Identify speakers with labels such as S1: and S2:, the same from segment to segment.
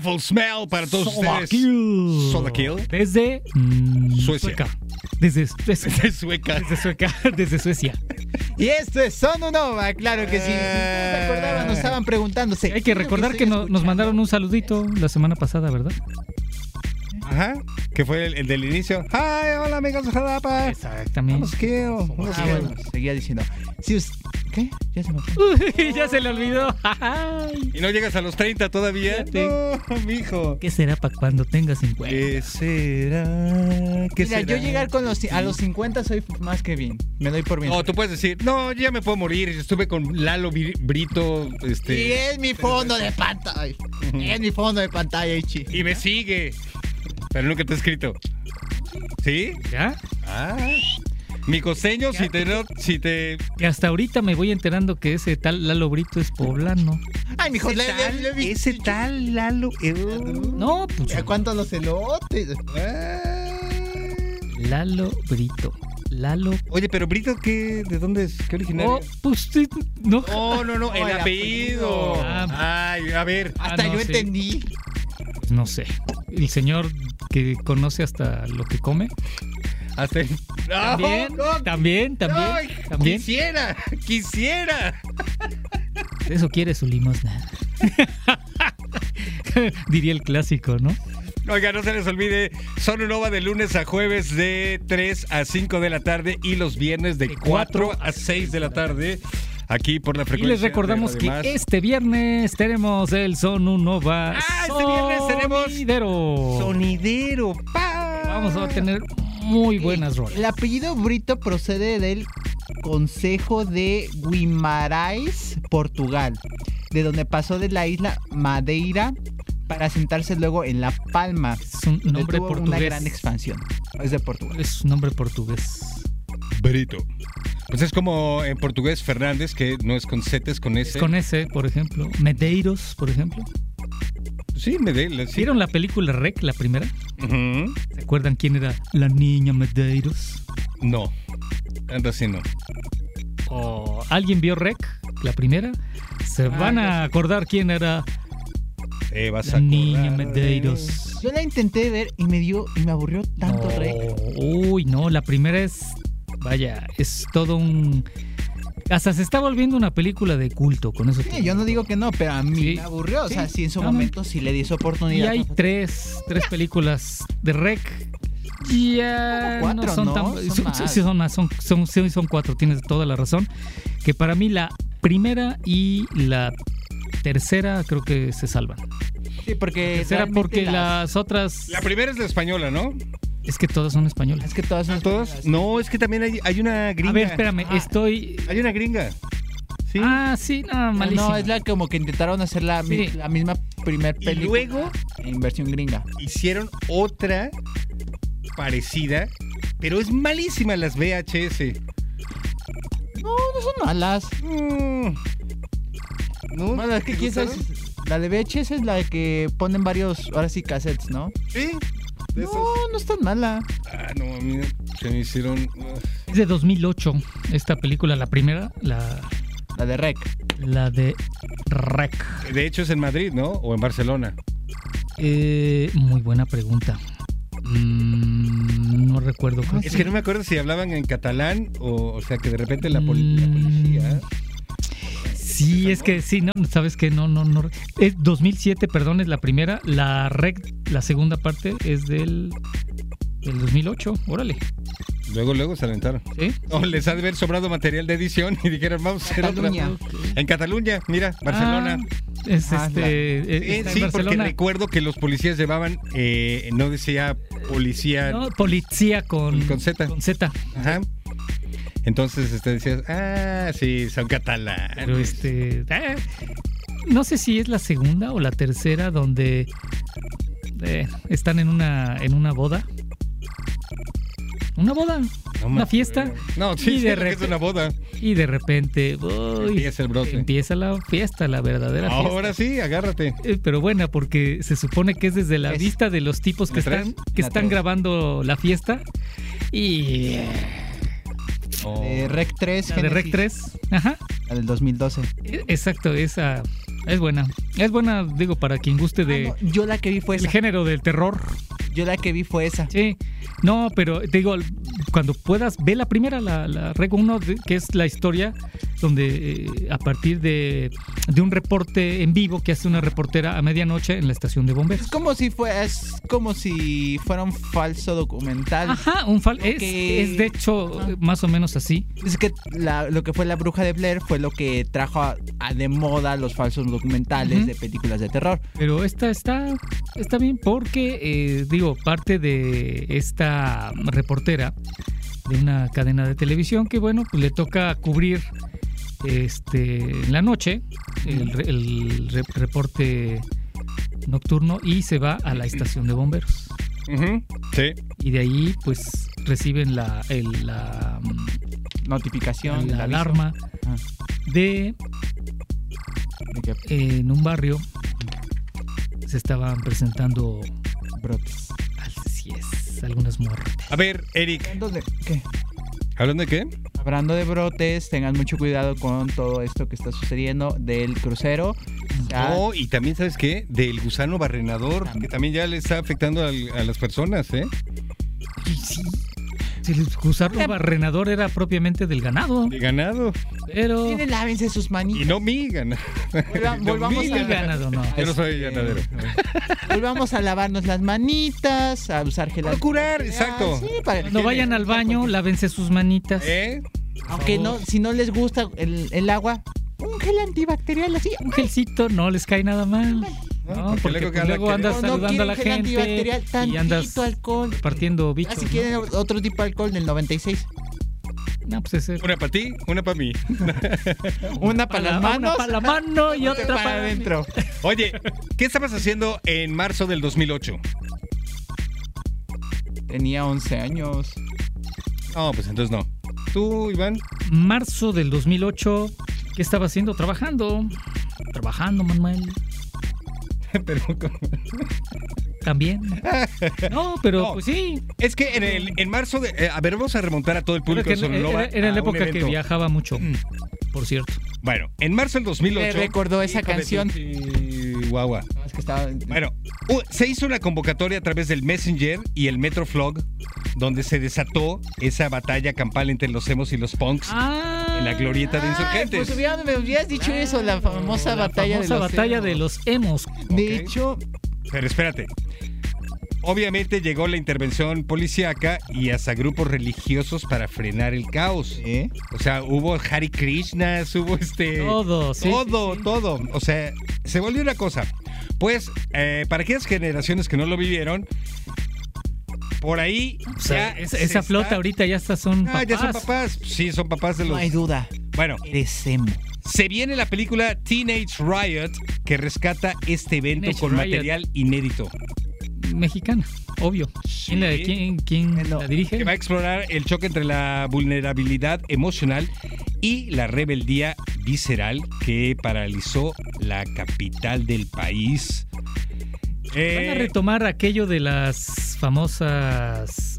S1: Awful Smell para todos
S2: Soda
S1: ustedes.
S2: Kill.
S1: Soda Kill.
S2: Desde
S1: Suecia.
S2: Desde
S1: Sueca.
S2: desde Suecia.
S3: Y esto es Sonunova, claro que sí. Si ustedes se acordaban, nos estaban preguntándose.
S2: Hay que recordar que nos mandaron un saludito la semana pasada, ¿verdad?
S1: Ajá. Que fue el del inicio. Hi, hola amigos de Jalapa.
S2: Exactamente.
S1: Vamos, Kill. Vamos,
S3: Ah, bueno, seguía diciendo. Si ¿qué? Ya se me
S2: Uy, ya se le olvidó. Ay.
S1: ¿Y no llegas a los 30 todavía?
S2: Fíjate.
S1: No, mijo.
S2: ¿Qué será para cuando tenga 50?
S1: ¿Qué será? ¿Qué
S3: Mira,
S1: será?
S3: yo llegar a los 50 soy más que bien. Me doy por bien.
S1: No, tú puedes decir, no, ya me puedo morir. Estuve con Lalo Brito,
S3: Y es mi fondo de pantalla. Es mi fondo de pantalla, Ichi.
S1: y me sigue. Pero nunca te he escrito. ¿Sí?
S2: ¿Ya?
S1: Ah. Mi costeño, si te...
S2: Que hasta ahorita me voy enterando que ese tal Lalo Brito es poblano.
S3: Ay, mijo, le vi.
S1: Ese tal Lalo...
S2: No, pues
S3: ¿A cuánto los elotes?
S2: Lalo Brito. Lalo.
S1: Oye, pero Brito, ¿de dónde es? ¿Qué originario?
S2: Oh, pues sí, no.
S1: Oh, no, el
S3: el
S1: apellido. Ay, a ver.
S3: Hasta yo
S2: no, sí.
S3: entendí.
S2: Pues no sé. El señor que conoce hasta lo que come.
S1: Hasta el...
S2: También.
S1: Quisiera.
S2: Eso quiere su limosna. Diría el clásico, ¿no?
S1: Oiga, no se les olvide, Sonunova de lunes a jueves de 3 a 5 de la tarde y los viernes de 4 a 6 de la tarde. Aquí por la
S2: Y
S1: frecuencia.
S2: les recordamos
S1: de
S2: que
S1: Radio Más.
S2: este viernes tenemos el Sonunova.
S1: Este viernes tenemos
S2: Sonidero.
S1: Sonidero.
S2: Vamos a tener muy buenas rolas.
S3: El apellido Brito procede del Concejo de Guimarães, Portugal, de donde pasó de la isla Madeira para asentarse luego en La Palma.
S2: Es un
S3: donde
S2: nombre
S3: tuvo
S2: portugués.
S3: una gran expansión. Es de Portugal.
S2: Es un nombre portugués.
S1: Brito. Pues es como en portugués Fernández, que no es con Z, es con S.
S2: Es con ese, por ejemplo. Medeiros, por ejemplo.
S1: Sí, sí.
S2: ¿Vieron la película Rec, la primera?
S1: Ujú.
S2: ¿Se acuerdan quién era la niña Medeiros?
S1: No. Anda así no.
S2: ¿O alguien vio Rec, la primera? ¿Se van a acordar quién era
S1: Te vas
S2: la
S1: a
S2: niña
S1: acordar.
S2: Medeiros?
S3: Yo la intenté ver y me aburrió tanto
S2: No,
S3: Rec.
S2: uy, no, la primera es, vaya, es todo un... Hasta se está volviendo una película de culto con eso.
S3: Sí, yo no digo que no, pero a mí
S2: Sí.
S3: me aburrió. O sea,
S2: Sí.
S3: sí en su
S2: No, no.
S3: momento sí le di esa
S2: Y
S3: oportunidad.
S2: hay tres películas de Rec. Ya
S3: Como cuatro,
S2: no son
S3: ¿no?
S2: tan...
S3: Son más.
S2: Sí, son más, son cuatro, tienes toda la razón. Que para mí la primera y la tercera creo que se salvan.
S3: Sí, porque
S2: Tercera
S3: realmente
S2: porque las otras...
S1: La primera es la española, ¿no?
S2: Es que todas son españolas.
S3: Es que todas son
S1: ¿Todas? No, es que también hay una gringa.
S2: A ver, espérame, estoy...
S1: Hay una gringa. ¿Sí?
S2: Ah, sí, no, malísimo.
S3: No, es la como que intentaron hacer la misma primer
S1: Y
S3: película.
S1: luego
S3: en versión gringa.
S1: hicieron otra parecida, pero es malísima las VHS.
S3: No son malas.
S1: ¿No?
S3: Bueno, es que
S1: ¿Te
S3: quién sabe.
S1: gustaron?
S3: La de VHS es la que ponen varios, ahora sí, cassettes, ¿no?
S1: Sí. De esas.
S3: No es tan mala.
S1: Ah, no, a mí se me hicieron...
S2: Es de 2008 esta película, la primera, la
S3: La de Rec.
S2: de Rec.
S1: De hecho es en Madrid, ¿no? O en Barcelona.
S2: Muy buena pregunta. No recuerdo. Creo
S1: Es que no me acuerdo si hablaban en catalán o sea, que de repente la policía...
S2: Sí, es que sí, no, sabes que no. Es 2007, perdón, es la primera. La Rec, la segunda parte es del 2008. Órale.
S1: Luego se aventaron.
S2: ¿Sí?
S1: O les ha de haber sobrado material de edición y dijeron, vamos a hacer
S3: Cataluña.
S1: otra. En Cataluña, mira, Barcelona.
S2: Es
S3: Ah,
S2: está en
S1: Sí, porque
S2: Barcelona.
S1: recuerdo que los policías llevaban, no decía policía,
S2: No, policía con
S1: Z.
S2: Con Z.
S1: Ajá. Entonces decías, sí, son catalanes.
S2: Pero no sé si es la segunda o la tercera donde están en una boda. Una boda,
S1: No me
S2: una fiesta.
S1: acuerdo. No, sí,
S2: Y
S1: sí,
S2: de
S1: lo que es una boda.
S2: Y de repente uy,
S1: Empieza el brote.
S2: empieza la fiesta, la verdadera fiesta.
S1: Ahora sí, agárrate.
S2: Pero buena, porque se supone que es desde la vista de los tipos que
S1: ¿La tres?
S2: están
S3: tres.
S2: grabando la fiesta. Y
S3: De Rec 3.
S2: la de Rec
S3: Genesis.
S2: 3. Ajá.
S3: La del 2012.
S2: Exacto, esa Es buena. Es buena, digo, para quien guste de
S3: No, yo la que vi fue
S2: el
S3: esa.
S2: género del terror.
S3: Yo la que vi fue esa.
S2: Sí. No, pero te digo, cuando puedas, ve la primera, la Reg 1, que es la historia donde a partir de un reporte en vivo que hace una reportera a medianoche en la estación de bomberos.
S3: Es como si fuera un falso documental.
S2: Ajá, es de hecho más o menos así.
S3: Es que lo que fue La Bruja de Blair fue lo que trajo a de moda los falsos documentales de películas de terror.
S2: Pero esta está bien porque, digo, parte de esta reportera de una cadena de televisión que, bueno, pues le toca cubrir en la noche el reporte nocturno y se va a la estación de bomberos.
S1: Sí.
S2: Y de ahí, pues, reciben la
S3: Notificación, el aviso.
S2: alarma de en un barrio se estaban presentando
S3: brotes.
S2: así es, algunas muertes.
S1: A ver, Eric,
S3: ¿Qué?
S1: ¿hablando de qué?
S3: Hablando de brotes, tengan mucho cuidado con todo esto que está sucediendo del crucero. Ya,
S1: Oh, y también, ¿sabes qué? Del gusano barrenador, que también ya le está afectando a las personas, ¿eh?
S2: Oye, sí. Si el gusano barrenador era propiamente del ganado,
S1: De ganado.
S2: pero
S3: miren, lávense sus manitas.
S1: Y no mi ganado.
S3: Volvamos
S2: el ganado no.
S1: Yo no soy ganadero.
S3: Volvamos a lavarnos las manitas, a usar gel.
S1: Procurar, exacto.
S3: Sí, para
S2: No vayan al baño, lávense sus manitas.
S1: ¿Eh?
S3: Aunque no, si no les gusta el agua, un gel antibacterial así.
S2: Un gelcito no les cae nada mal. No, porque luego andas
S3: No
S2: saludando a la
S3: quieren gel
S2: gente
S3: antibacterial,
S2: y andas
S3: tantito alcohol.
S2: partiendo bichos.
S3: Si
S2: ¿no?
S3: quieren otro tipo de alcohol del 96.
S2: No, pues ese.
S1: Una para ti, una para mí.
S3: Una para las manos.
S2: Una para la mano y otra para
S3: adentro.
S1: Oye, ¿qué estabas haciendo en marzo del 2008?
S3: Tenía 11 años.
S1: No, pues entonces no. ¿Tú, Iván?
S2: Marzo del 2008, ¿qué estaba haciendo? Trabajando, Manuel.
S1: Pero, ¿cómo?
S2: También. No, pero
S1: No.
S2: pues sí.
S1: Es que en marzo de... a ver, vamos a remontar a todo el público de Sonora.
S2: Era la
S1: a un
S2: época que
S1: evento.
S2: viajaba mucho, por cierto.
S1: Bueno, en marzo del 2008...
S3: Me recordó esa
S1: Hijo de
S3: canción.
S1: tu Chihuahua.
S3: No, es que estaba.
S1: Bueno, se hizo una convocatoria a través del Messenger y el Metroflog, donde se desató esa batalla campal entre los emos y los punks en la glorieta de Insurgentes.
S3: Pues me hubieras dicho eso, la famosa batalla
S2: de los emos.
S3: De
S1: Ok.
S3: hecho,
S1: Pero espérate. Obviamente llegó la intervención policíaca y hasta grupos religiosos para frenar el caos. O sea, hubo Hare Krishnas, hubo
S2: Todo, sí,
S1: todo,
S2: sí, sí.
S1: todo. O sea, se volvió una cosa. Pues, para aquellas generaciones que no lo vivieron, por ahí.
S2: O sea,
S1: ya
S2: esa
S1: se
S2: flota
S1: está-
S2: ahorita ya son papás.
S1: Ya son papás. Sí, son papás de
S3: no
S1: los.
S3: hay duda.
S1: Bueno,
S3: Eres emo.
S1: se viene la película Teenage Riot que rescata este evento
S2: Teenage
S1: con
S2: Riot.
S1: material inédito.
S2: Mexicana, obvio.
S1: Sí.
S2: ¿Quién
S3: No,
S2: la dirige?
S1: Que va a explorar el choque entre la vulnerabilidad emocional y la rebeldía visceral que paralizó la capital del país.
S2: Van a retomar aquello de las famosas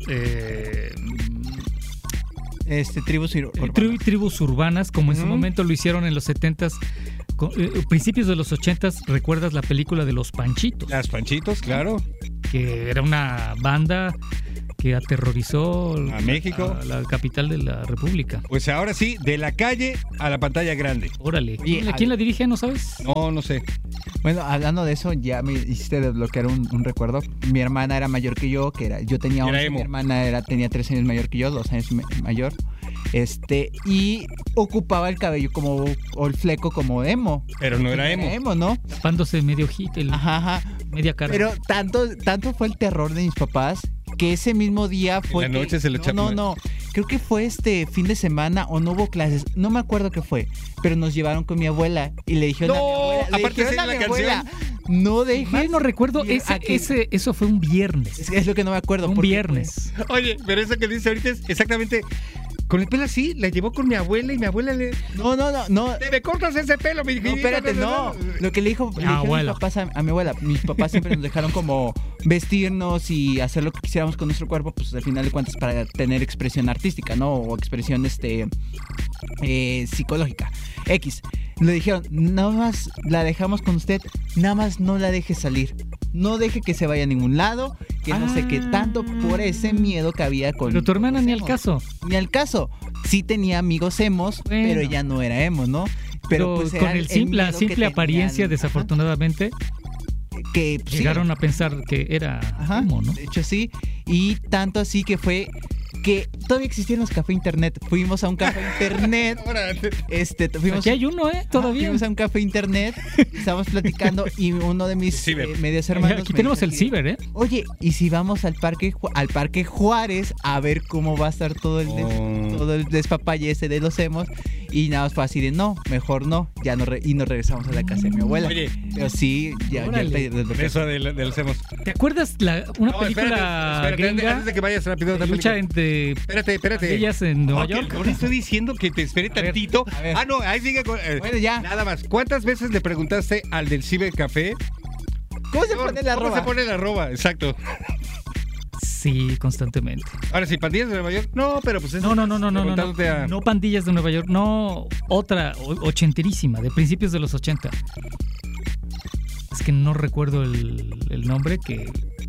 S2: tribus urbanas, como en su momento lo hicieron en los 70s, principios de los 80s. ¿Recuerdas la película de Los Panchitos?
S1: Las Panchitos, claro.
S2: Que era una banda que aterrorizó
S1: A México.
S2: a la capital de la República.
S1: Pues ahora sí, de la calle a la pantalla grande.
S2: Órale.
S3: Oye,
S2: ¿Quién la dirige? ¿No sabes?
S1: No sé.
S3: Bueno, hablando de eso, ya me hiciste desbloquear un recuerdo. Mi hermana era mayor que yo, yo tenía
S1: Era
S3: 11,
S1: emo.
S3: mi hermana tenía 3 años mayor que yo, 2 años mayor. Y ocupaba el cabello o el fleco como emo.
S1: Pero no era emo.
S3: ¿No?
S2: Tapándose medio hit,
S3: Ajá.
S2: media cara.
S3: Pero tanto fue el terror de mis papás que ese mismo día fue.
S1: En la noche se lo echaban.
S3: No. Creo que fue fin de semana o no hubo clases. No me acuerdo qué fue. Pero nos llevaron con mi abuela y le dijeron
S1: No,
S3: a mi abuela. le
S1: aparte
S3: dijeron
S1: de
S3: a
S1: la
S3: mi abuela,
S1: canción.
S3: no dejes.
S2: Mal no recuerdo,
S3: ir a que-
S2: eso fue un viernes.
S3: Es lo que no me acuerdo.
S2: Un
S3: porque
S2: viernes.
S1: Oye, pero eso que dice ahorita es exactamente con el pelo así, la llevó con mi abuela y mi abuela le...
S3: No.
S1: ¡Te me cortas ese pelo, mi hijito!
S3: No, espérate, no. Lo que le dijeron mis papás a mi abuela. Mis papás siempre nos dejaron como vestirnos y hacer lo que quisiéramos con nuestro cuerpo, pues al final de cuentas para tener expresión artística, ¿no? O expresión psicológica. X. Le dijeron, nada más la dejamos con usted, nada más no la deje salir. No deje que se vaya a ningún lado, que no sé qué tanto, por ese miedo que había con...
S2: Pero tu hermana ni al
S3: emos.
S2: caso.
S3: Ni al caso. Sí tenía amigos emos,
S2: Bueno.
S3: pero ella no era emo, ¿no? Pero pues
S2: con
S3: era
S2: la
S3: miedo
S2: simple
S3: que
S2: apariencia,
S3: tenían.
S2: desafortunadamente,
S3: Que pues,
S2: llegaron a pensar que era emo, ¿no?
S3: De hecho sí, y tanto así que fue que todavía existían los café internet. Fuimos a un café internet. Fuimos,
S2: Aquí hay uno, todavía.
S3: Fuimos a un café internet, estábamos platicando y uno de mis medios hermanos
S2: Aquí
S3: me
S2: tenemos
S3: dice
S2: el
S3: así,
S2: ciber, ¿eh?
S3: Oye, ¿y si vamos al parque Juárez a ver cómo va a estar todo el despapalle ese de los emos? Y nada más fue así de no, mejor no, ya no y nos regresamos a la casa de mi abuela.
S1: Oye,
S3: pero sí, ya
S1: eso de los emos.
S2: ¿Te acuerdas una película
S1: espérate,
S2: gringa?
S1: antes de que vayas rápido.
S2: De lucha entre
S1: Espérate.
S2: ellas en Nueva
S1: Okay,
S2: York.
S1: ahora estoy diciendo que te espere tantito.
S3: a ver.
S1: No, ahí sigue con...
S3: Bueno, ya.
S1: Nada más. ¿Cuántas veces le preguntaste al del cibercafé?
S3: ¿Cómo se pone la
S1: ¿Cómo
S3: arroba?
S1: se pone la arroba? Exacto.
S2: Sí, constantemente.
S1: Ahora sí, pandillas de Nueva York. No, pero pues...
S2: No. No pandillas de Nueva York, no, otra ochenterísima, de principios de los 80. Es que no recuerdo el nombre, que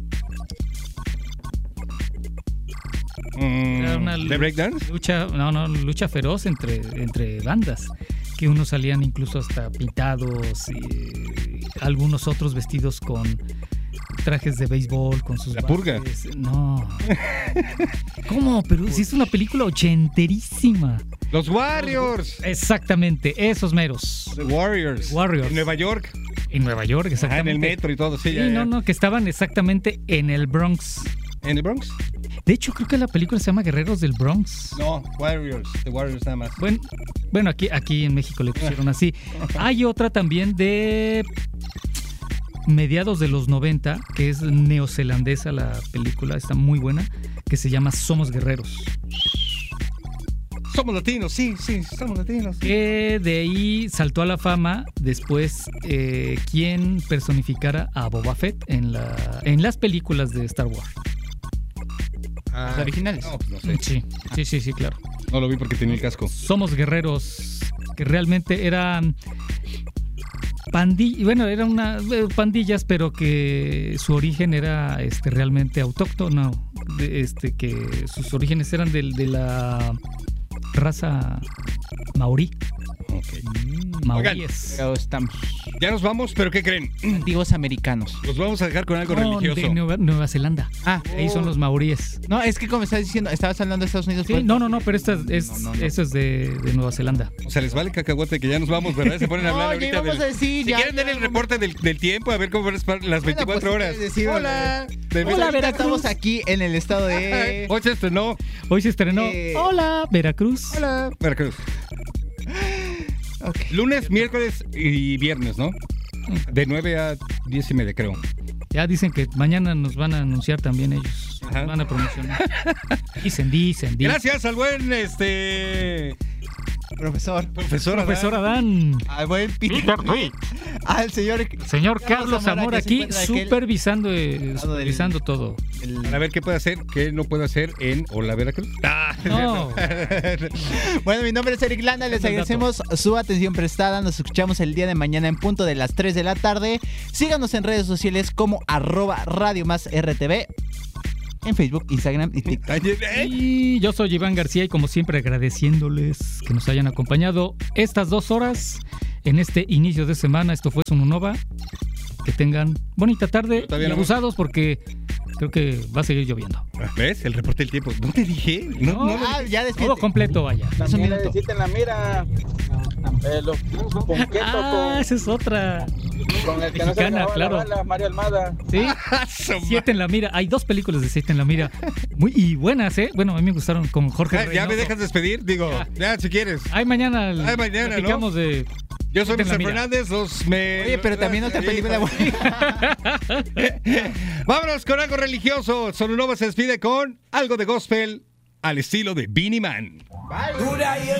S2: era una
S1: ¿De breakdance?
S2: lucha feroz entre bandas, que unos salían incluso hasta pintados y algunos otros vestidos con trajes de béisbol, con sus
S1: La purga.
S2: No. ¿Cómo? Pero si es una película ochenterísima.
S1: Los Warriors.
S2: Exactamente, esos meros.
S1: The Warriors.
S2: Warriors.
S1: En Nueva York.
S2: En Nueva York, exactamente.
S1: En el metro y todo, sí.
S2: Sí,
S1: ya.
S2: que estaban exactamente en el Bronx.
S1: ¿En el Bronx?
S2: De hecho, creo que la película se llama Guerreros del Bronx.
S1: No, Warriors. The Warriors nada más.
S2: Bueno, aquí en México le pusieron así. Hay otra también de mediados de los 90, que es neozelandesa la película, está muy buena, que se llama Somos Guerreros.
S1: Somos latinos, sí, somos latinos.
S2: Que de ahí saltó a la fama después quien personificara a Boba Fett en las películas de Star Wars.
S3: Los originales.
S1: No, pues no sé.
S2: Sí, claro.
S1: No lo vi porque tenía el casco.
S2: Somos guerreros, que realmente eran pandillas, pero que su origen era realmente autóctono, que sus orígenes eran de la raza maorí.
S1: Okay.
S2: Maoríes.
S3: Pero estamos
S1: Ya nos vamos, pero ¿qué creen?
S3: antiguos americanos.
S1: Los vamos a dejar con algo religioso.
S2: De Nueva Zelanda. Ahí son los maoríes.
S3: No, es que como estás diciendo, estabas hablando de Estados Unidos.
S2: Sí,
S3: pues,
S2: no, pero eso es de Nueva Zelanda.
S1: O sea, les vale cacahuate que ya nos vamos, ¿verdad? Se ponen a hablar
S3: No,
S1: ahorita
S3: ya íbamos a decir,
S1: Si
S3: ya,
S1: quieren dar el reporte del tiempo, a ver cómo van las 24
S3: pues,
S1: horas.
S3: decir,
S1: Hola.
S3: Hola,
S2: Veracruz.
S3: estamos aquí en el estado de...
S1: Hoy se estrenó.
S2: Hoy se estrenó Hola, Veracruz.
S1: Hola, Veracruz.
S3: Okay.
S1: Lunes, miércoles y viernes, ¿no? De 9 a 10:30, creo.
S2: Ya dicen que mañana nos van a anunciar también ellos.
S1: Ajá.
S2: Nos van a promocionar. Dicen.
S1: Gracias al buen
S3: Profesor
S2: Adán.
S3: al buen Peter Tweet, al señor
S2: Carlos Zamora
S3: que se
S2: aquí
S3: encuentra aquel
S2: supervisando todo.
S1: Para ver qué puede hacer, qué no puede hacer en Hola Veracruz.
S2: No.
S3: Bueno, mi nombre es Eric Landa, les agradecemos su atención prestada. Nos escuchamos el día de mañana en punto de las 3 de la tarde. Síganos en redes sociales como @Radio+RTV en Facebook, Instagram y TikTok.
S2: Y yo soy Iván García y como siempre agradeciéndoles que nos hayan acompañado estas 2 horas en este inicio de semana. Esto fue Sonunova. Que tengan bonita tarde y abusados porque creo que va a seguir lloviendo.
S1: ¿Ves? El reporte del tiempo. ¿No te dije?
S3: Ya despídete.
S2: Todo completo, vaya.
S4: También necesitan la mira. Los ponquetos
S2: Esa es otra.
S4: con el que
S2: mexicana,
S4: no se acabó
S2: claro.
S4: la bala, Mario Almada.
S2: Sí. 7 en la mira. Hay 2 películas de 7 en la mira. Muy buenas, ¿eh? Bueno, a mí me gustaron con Jorge
S1: ¿Ya
S2: Reynoso.
S1: me dejas despedir? Digo, ya si quieres.
S2: Ay, mañana.
S1: ¿no?
S2: Platicamos de...
S1: Yo soy
S2: Siete en la
S1: Mr.
S2: mira.
S1: Fernández.
S3: Oye, pero también otra película buena.
S1: Vámonos con algo religioso. Sonunova se despide con algo de gospel al estilo de Beanie Man.
S3: Bye.